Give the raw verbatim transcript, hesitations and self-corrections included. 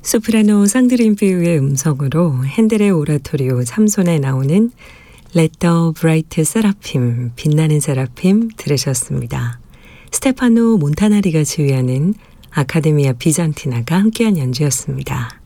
소프라노 상드린 비우의 음성으로 핸델의 오라토리오 삼손에 나오는 Let the Bright Seraphim, 빛나는 세라핌 들으셨습니다. 스테파노 몬타나리가 지휘하는 아카데미아 비잔티나가 함께한 연주였습니다.